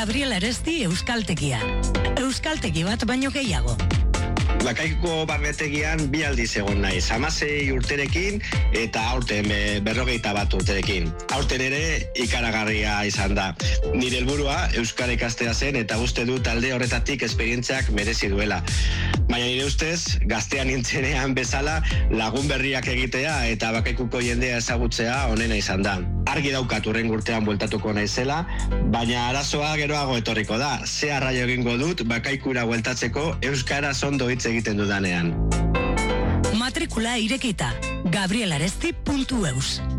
Gabriel Aresti Euskaltegia. Euskaltegi bat baino gehiago. Bakaiko barnetegian 2 aldiz egon naiz, 16 urterekin eta aurten 51 urterekin. Aurten ere ikaragarria izan da. Nire helburua euskara ikastea zen eta uste du talde horretatik esperientziak merezi duela. Baina nire ustez, gaztean nintzenean bezala lagun berriak egitea eta Bakaikuko jendea ezagutzea onena izan da. Argi daukat hurrengo urtean bueltatuko naizela, baina arazoa geroago etorriko da. Ze arraio egingo dut Bakaikura bueltatzeko euskaraz ondo hitz egiten dudanean. Matrikula irekita. gabrielaresti.eus